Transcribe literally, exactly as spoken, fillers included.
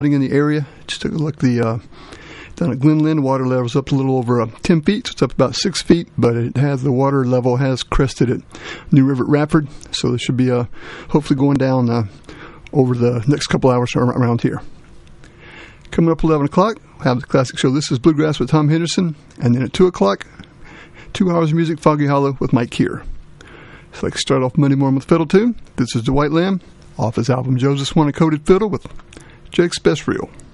in the area. Just took a look. The uh, down at Glenlyn, water level's up a little over uh, ten feet. So it's up about six feet, but it has the water level has crested at New River at Radford. So this should be uh, hopefully going down uh, over the next couple hours around here. Coming up at eleven o'clock, we'll have the classic show. This is Bluegrass with Tom Henderson, and then at two o'clock, two hours of music, Foggy Hollow with Mike Keir. So let's start off Monday morning with fiddle tune. This is Dwight Lamb off his album Joseph Swan, a Coated Fiddle with Jake's Best Reel.